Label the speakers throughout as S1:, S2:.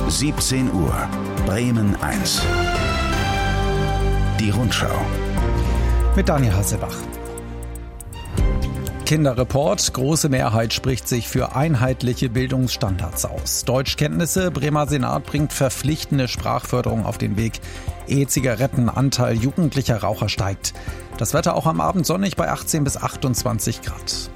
S1: 17 Uhr, Bremen 1. Die Rundschau.
S2: Mit Daniel Hasselbach. Kinderreport. Große Mehrheit spricht sich für einheitliche Bildungsstandards aus. Deutschkenntnisse. Bremer Senat bringt verpflichtende Sprachförderung auf den Weg. E-Zigarettenanteil jugendlicher Raucher steigt. Das Wetter auch am Abend sonnig bei 18 bis 28 Grad.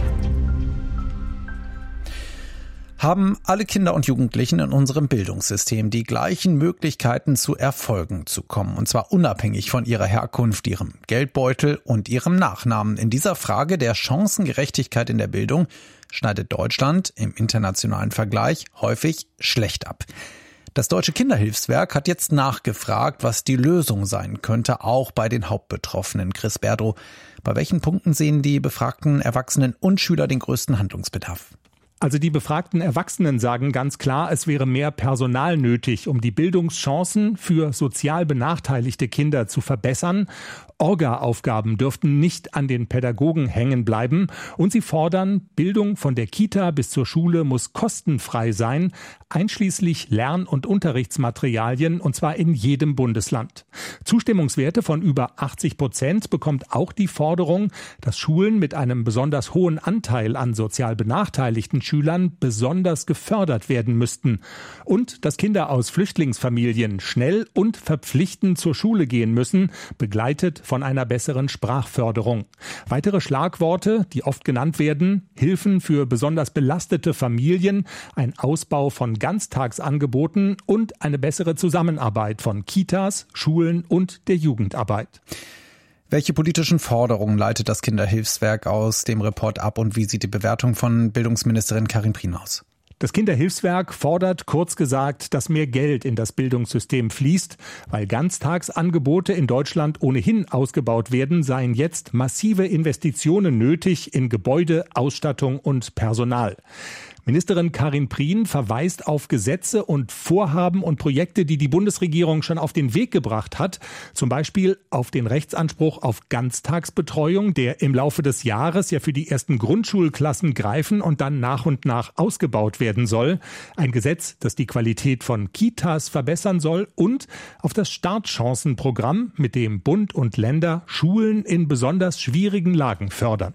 S2: Haben alle Kinder und Jugendlichen in unserem Bildungssystem die gleichen Möglichkeiten zu Erfolgen zu kommen, und zwar unabhängig von ihrer Herkunft, ihrem Geldbeutel und ihrem Nachnamen. In dieser Frage der Chancengerechtigkeit in der Bildung schneidet Deutschland im internationalen Vergleich häufig schlecht ab. Das Deutsche Kinderhilfswerk hat jetzt nachgefragt, was die Lösung sein könnte, auch bei den Hauptbetroffenen. Chris Berdrow, bei welchen Punkten sehen die befragten Erwachsenen und Schüler den größten Handlungsbedarf?
S3: Also die befragten Erwachsenen sagen ganz klar, es wäre mehr Personal nötig, um die Bildungschancen für sozial benachteiligte Kinder zu verbessern. Orga-Aufgaben dürften nicht an den Pädagogen hängen bleiben. Und sie fordern, Bildung von der Kita bis zur Schule muss kostenfrei sein, einschließlich Lern- und Unterrichtsmaterialien, und zwar in jedem Bundesland. Zustimmungswerte von über 80% bekommt auch die Forderung, dass Schulen mit einem besonders hohen Anteil an sozial benachteiligten Schülern besonders gefördert werden müssten. Und dass Kinder aus Flüchtlingsfamilien schnell und verpflichtend zur Schule gehen müssen, begleitet von einer besseren Sprachförderung. Weitere Schlagworte, die oft genannt werden: Hilfen für besonders belastete Familien, ein Ausbau von Ganztagsangeboten und eine bessere Zusammenarbeit von Kitas, Schulen und der Jugendarbeit.
S2: Welche politischen Forderungen leitet das Kinderhilfswerk aus dem Report ab und wie sieht die Bewertung von Bildungsministerin Karin Prien aus?
S3: Das Kinderhilfswerk fordert, kurz gesagt, dass mehr Geld in das Bildungssystem fließt. Weil Ganztagsangebote in Deutschland ohnehin ausgebaut werden, seien jetzt massive Investitionen nötig in Gebäude, Ausstattung und Personal. Ministerin Karin Prien verweist auf Gesetze und Vorhaben und Projekte, die die Bundesregierung schon auf den Weg gebracht hat. Zum Beispiel auf den Rechtsanspruch auf Ganztagsbetreuung, der im Laufe des Jahres ja für die ersten Grundschulklassen greifen und dann nach und nach ausgebaut werden soll. Ein Gesetz, das die Qualität von Kitas verbessern soll, und auf das Startchancenprogramm, mit dem Bund und Länder Schulen in besonders schwierigen Lagen fördern.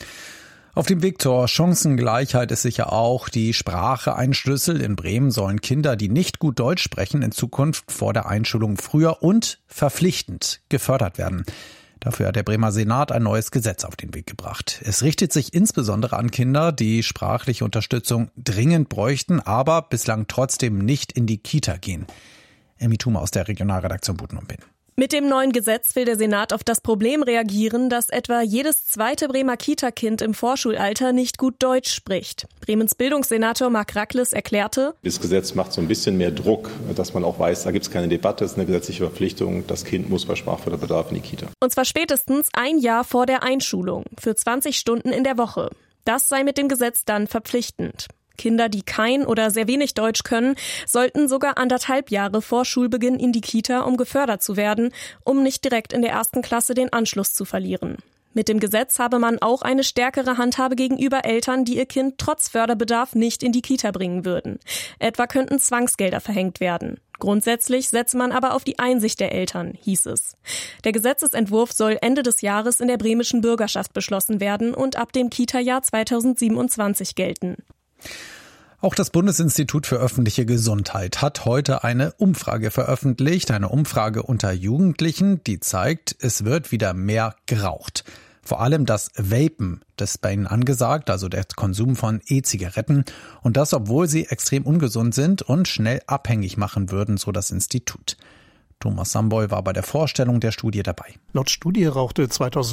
S2: Auf dem Weg zur Chancengleichheit ist sicher auch die Sprache ein Schlüssel. In Bremen sollen Kinder, die nicht gut Deutsch sprechen, in Zukunft vor der Einschulung früher und verpflichtend gefördert werden. Dafür hat der Bremer Senat ein neues Gesetz auf den Weg gebracht. Es richtet sich insbesondere an Kinder, die sprachliche Unterstützung dringend bräuchten, aber bislang trotzdem nicht in die Kita gehen. Emmy Thume aus der Regionalredaktion Buten und Binn.
S4: Mit dem neuen Gesetz will der Senat auf das Problem reagieren, dass etwa jedes zweite Bremer Kita-Kind im Vorschulalter nicht gut Deutsch spricht. Bremens Bildungssenator Marc Rackles erklärte:
S5: Das Gesetz macht so ein bisschen mehr Druck, dass man auch weiß, da gibt es keine Debatte, es ist eine gesetzliche Verpflichtung, das Kind muss bei Sprachförderbedarf in die Kita.
S4: Und zwar spätestens ein Jahr vor der Einschulung, für 20 Stunden in der Woche. Das sei mit dem Gesetz dann verpflichtend. Kinder, die kein oder sehr wenig Deutsch können, sollten sogar 1,5 Jahre vor Schulbeginn in die Kita, um gefördert zu werden, um nicht direkt in der 1. Klasse den Anschluss zu verlieren. Mit dem Gesetz habe man auch eine stärkere Handhabe gegenüber Eltern, die ihr Kind trotz Förderbedarf nicht in die Kita bringen würden. Etwa könnten Zwangsgelder verhängt werden. Grundsätzlich setze man aber auf die Einsicht der Eltern, hieß es. Der Gesetzesentwurf soll Ende des Jahres in der bremischen Bürgerschaft beschlossen werden und ab dem Kita-Jahr 2027 gelten.
S2: Auch das Bundesinstitut für öffentliche Gesundheit hat heute eine Umfrage veröffentlicht, eine Umfrage unter Jugendlichen, die zeigt, es wird wieder mehr geraucht. Vor allem das Vapen, das ist bei ihnen angesagt, also der Konsum von E-Zigaretten, und das, obwohl sie extrem ungesund sind und schnell abhängig machen würden, so das Institut. Thomas Samboy war bei der Vorstellung der Studie dabei.
S6: Laut Studie rauchte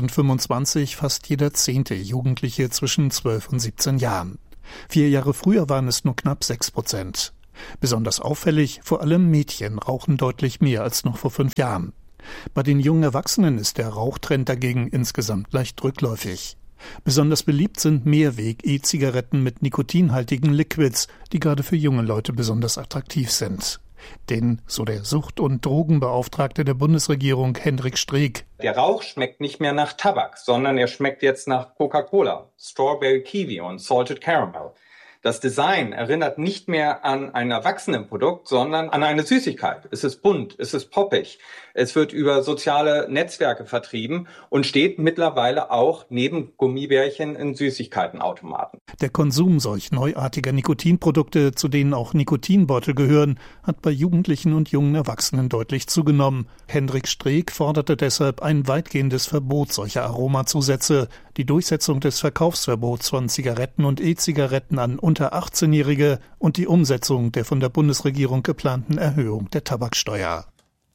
S6: 2025 fast jeder 10. Jugendliche zwischen 12 und 17 Jahren. 4 Jahre früher waren es nur knapp 6%. Besonders auffällig, vor allem Mädchen rauchen deutlich mehr als noch vor 5 Jahren. Bei den jungen Erwachsenen ist der Rauchtrend dagegen insgesamt leicht rückläufig. Besonders beliebt sind Mehrweg-E-Zigaretten mit nikotinhaltigen Liquids, die gerade für junge Leute besonders attraktiv sind. Denn, so der Sucht- und Drogenbeauftragte der Bundesregierung Hendrik Streeck:
S7: Der Rauch schmeckt nicht mehr nach Tabak, sondern er schmeckt jetzt nach Coca-Cola, Strawberry Kiwi und Salted Caramel. Das Design erinnert nicht mehr an ein Erwachsenenprodukt, sondern an eine Süßigkeit. Es ist bunt, es ist poppig. Es wird über soziale Netzwerke vertrieben und steht mittlerweile auch neben Gummibärchen in Süßigkeitenautomaten.
S6: Der Konsum solch neuartiger Nikotinprodukte, zu denen auch Nikotinbeutel gehören, hat bei Jugendlichen und jungen Erwachsenen deutlich zugenommen. Hendrik Streeck forderte deshalb ein weitgehendes Verbot solcher Aromazusätze, die Durchsetzung des Verkaufsverbots von Zigaretten und E-Zigaretten an unter 18-Jährige und die Umsetzung der von der Bundesregierung geplanten Erhöhung der Tabaksteuer.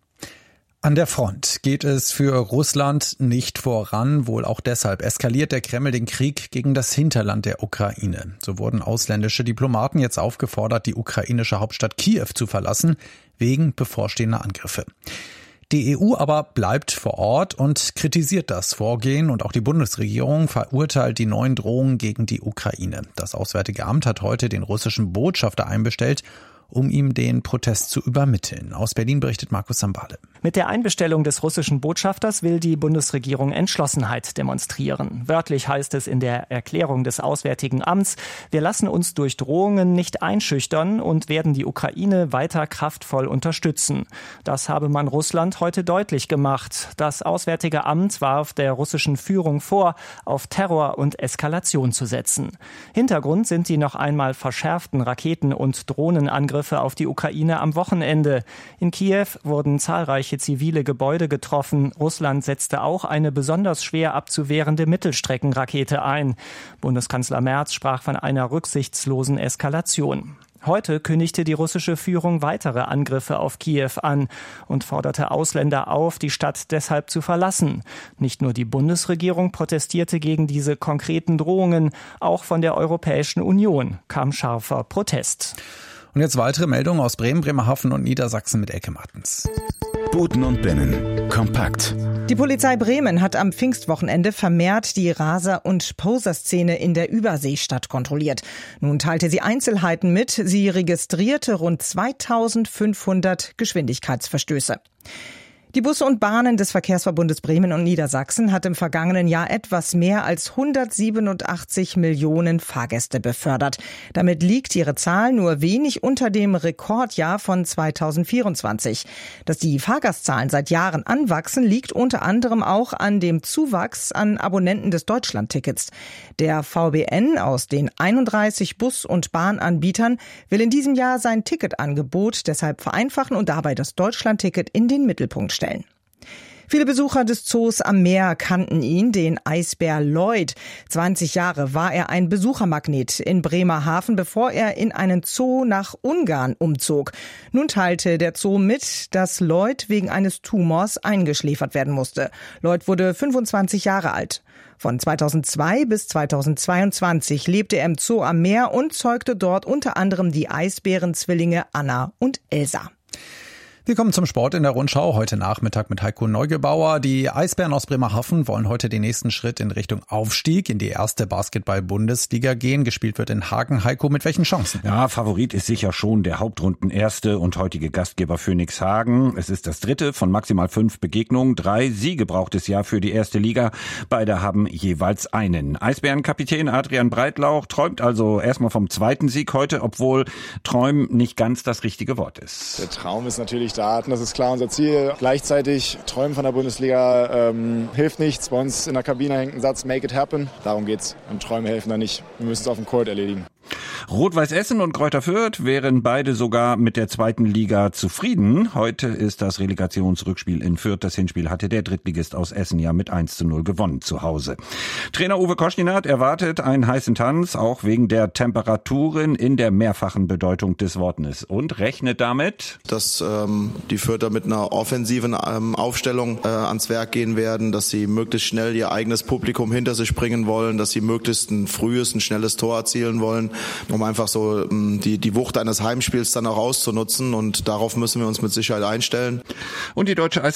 S2: An der Front geht es für Russland nicht voran. Wohl auch deshalb eskaliert der Kreml den Krieg gegen das Hinterland der Ukraine. So wurden ausländische Diplomaten jetzt aufgefordert, die ukrainische Hauptstadt Kiew zu verlassen, wegen bevorstehender Angriffe. Die EU aber bleibt vor Ort und kritisiert das Vorgehen, und auch die Bundesregierung verurteilt die neuen Drohungen gegen die Ukraine. Das Auswärtige Amt hat heute den russischen Botschafter einbestellt, um ihm den Protest zu übermitteln. Aus Berlin berichtet Markus Sambale.
S8: Mit der Einbestellung des russischen Botschafters will die Bundesregierung Entschlossenheit demonstrieren. Wörtlich heißt es in der Erklärung des Auswärtigen Amts: Wir lassen uns durch Drohungen nicht einschüchtern und werden die Ukraine weiter kraftvoll unterstützen. Das habe man Russland heute deutlich gemacht. Das Auswärtige Amt warf der russischen Führung vor, auf Terror und Eskalation zu setzen. Hintergrund sind die noch einmal verschärften Raketen- und Drohnenangriffe auf die Ukraine am Wochenende. In Kiew wurden zahlreiche zivile Gebäude getroffen. Russland setzte auch eine besonders schwer abzuwehrende Mittelstreckenrakete ein. Bundeskanzler Merz sprach von einer rücksichtslosen Eskalation. Heute kündigte die russische Führung weitere Angriffe auf Kiew an und forderte Ausländer auf, die Stadt deshalb zu verlassen. Nicht nur die Bundesregierung protestierte gegen diese konkreten Drohungen, auch von der Europäischen Union kam scharfer Protest.
S2: Und jetzt weitere Meldungen aus Bremen, Bremerhaven und Niedersachsen mit Elke Martens.
S1: Buten und Binnen. Kompakt.
S9: Die Polizei Bremen hat am Pfingstwochenende vermehrt die Raser- und Poser-Szene in der Überseestadt kontrolliert. Nun teilte sie Einzelheiten mit. Sie registrierte rund 2500 Geschwindigkeitsverstöße. Die Busse und Bahnen des Verkehrsverbundes Bremen und Niedersachsen hat im vergangenen Jahr etwas mehr als 187 Millionen Fahrgäste befördert. Damit liegt ihre Zahl nur wenig unter dem Rekordjahr von 2024. Dass die Fahrgastzahlen seit Jahren anwachsen, liegt unter anderem auch an dem Zuwachs an Abonnenten des Deutschlandtickets. Der VBN aus den 31 Bus- und Bahnanbietern will in diesem Jahr sein Ticketangebot deshalb vereinfachen und dabei das Deutschlandticket in den Mittelpunkt stellen. Viele Besucher des Zoos am Meer kannten ihn, den Eisbär Lloyd. 20 Jahre war er ein Besuchermagnet in Bremerhaven, bevor er in einen Zoo nach Ungarn umzog. Nun teilte der Zoo mit, dass Lloyd wegen eines Tumors eingeschläfert werden musste. Lloyd wurde 25 Jahre alt. Von 2002 bis 2022 lebte er im Zoo am Meer und zeugte dort unter anderem die Eisbärenzwillinge Anna und Elsa.
S2: Wir kommen zum Sport in der Rundschau heute Nachmittag mit Heiko Neugebauer. Die Eisbären aus Bremerhaven wollen heute den nächsten Schritt in Richtung Aufstieg in die erste Basketball-Bundesliga gehen. Gespielt wird in Hagen. Heiko, mit welchen Chancen?
S10: Ja, Favorit ist sicher schon der Hauptrundenerste und heutige Gastgeber Phoenix Hagen. Es ist das dritte von maximal 5 Begegnungen. 3 Siege braucht es ja für die erste Liga. Beide haben jeweils einen. Eisbärenkapitän Adrian Breitlauch träumt also erstmal vom zweiten Sieg heute, obwohl träumen nicht ganz das richtige Wort ist.
S11: Der Traum ist natürlich da. Das ist klar unser Ziel. Gleichzeitig träumen von der Bundesliga hilft nichts. Bei uns in der Kabine hängt ein Satz, make it happen. Darum geht's. Und Träume helfen da nicht. Wir müssen es auf dem Court erledigen.
S10: Rot-Weiß Essen und Greuther Fürth wären beide sogar mit der zweiten Liga zufrieden. Heute ist das Relegationsrückspiel in Fürth. Das Hinspiel hatte der Drittligist aus Essen ja mit 1:0 gewonnen zu Hause. Trainer Uwe Koschninat erwartet einen heißen Tanz, auch wegen der Temperaturen in der mehrfachen Bedeutung des Wortes, und rechnet damit,
S12: dass die Fürther mit einer offensiven Aufstellung ans Werk gehen werden, dass sie möglichst schnell ihr eigenes Publikum hinter sich bringen wollen, dass sie möglichst ein frühes, ein schnelles Tor erzielen wollen, um einfach so die Wucht eines Heimspiels dann auch auszunutzen, und darauf müssen wir uns mit Sicherheit einstellen.
S10: Und die deutsche